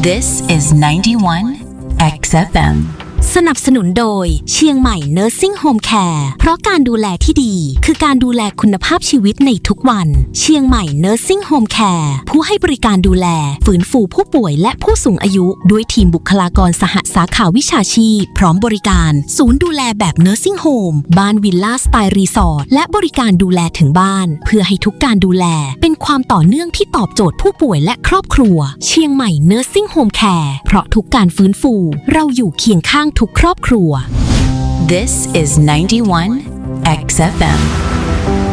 This is 91 XFM สนับสนุนโดยเชียงใหม่ Nursing Home Care เพราะการดูแลที่ดีคือการดูแลคุณภาพชีวิตในทุกวันเชียงใหม่ Nursing Home Care ผู้ให้บริการดูแลฟื้นฟูผู้ป่วยและผู้สูงอายุด้วยทีมบุคลากรสหสาขาวิชาชีพพร้อมบริการศูนย์ดูแลแบบ Nursing Home บ้านวิลล่าสไตล์รีสอร์ทและบริการดูแลถึงบ้านเพื่อให้ทุกการดูแลเป็นความต่อเนื่องที่ตอบโจทย์ผู้ป่วยและครอบครัวเชียงใหม่ Nursing Home Care เพราะทุกการฟื้นฟูเราอยู่เคียงข้างทุกครอบครัว This is 91 XFM